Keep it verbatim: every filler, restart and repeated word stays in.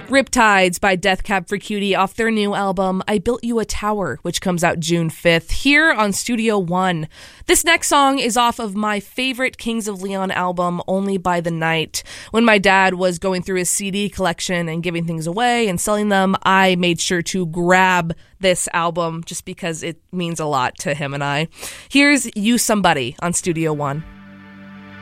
Riptides by Death Cab for Cutie off their new album, I Built You a Tower, which comes out June fifth, here on Studio One. This next song is off of my favorite Kings of Leon album, Only by the Night. When my dad was going through his C D collection and giving things away and selling them, I made sure to grab this album just because it means a lot to him and I. Here's You Somebody on Studio One.